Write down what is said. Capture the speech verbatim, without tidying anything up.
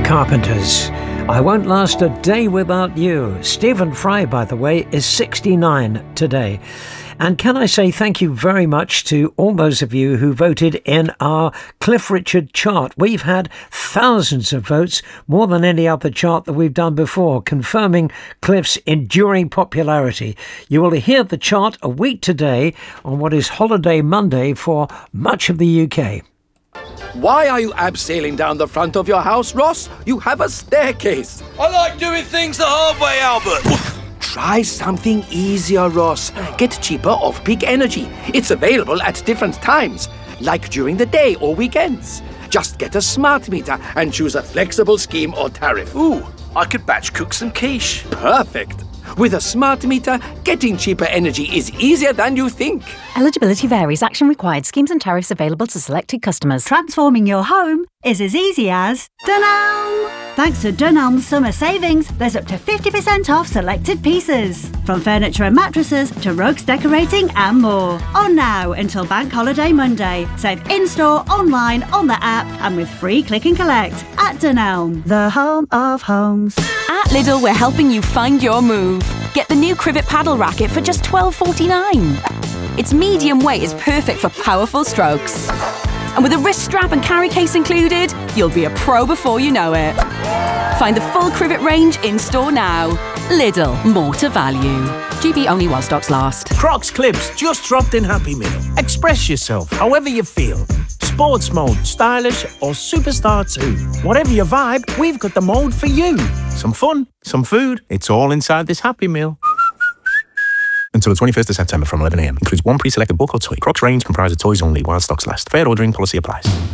Carpenters. I won't last a day without you. Stephen Fry, by the way, is sixty-nine today. And can I say thank you very much to all those of you who voted in our Cliff Richard chart. We've had thousands of votes, more than any other chart that we've done before, confirming Cliff's enduring popularity. You will hear the chart a week today on what is Holiday Monday for much of the U K. Why are you abseiling down the front of your house, Ross? You have a staircase. I like doing things the hard way, Albert. Try something easier, Ross. Get cheaper off-peak energy. It's available at different times, like during the day or weekends. Just get a smart meter and choose a flexible scheme or tariff. Ooh, I could batch cook some quiche. Perfect. With a smart meter, getting cheaper energy is easier than you think. Eligibility varies. Action required. Schemes and tariffs available to selected customers. Transforming your home is as easy as Dunelm. Thanks to Dunelm's summer savings, there's up to fifty percent off selected pieces. From furniture and mattresses to rugs, decorating and more. On now until Bank Holiday Monday. Save in-store, online, on the app and with free click and collect at Dunelm, the home of homes. At Lidl, we're helping you find your move. Get the new Crivet paddle racket for just twelve forty-nine. Its medium weight is perfect for powerful strokes. And with a wrist strap and carry case included, you'll be a pro before you know it. Find the full Crivet range in-store now. Lidl, more to value. G B only while stocks last. Crocs Clips just dropped in Happy Meal. Express yourself however you feel. Sports mode, stylish or superstar too. Whatever your vibe, we've got the mode for you. Some fun, some food, it's all inside this Happy Meal. Until the twenty-first of September from eleven a m. Includes one pre-selected book or toy. Crocs range comprises toys only while stocks last. Fair ordering policy applies.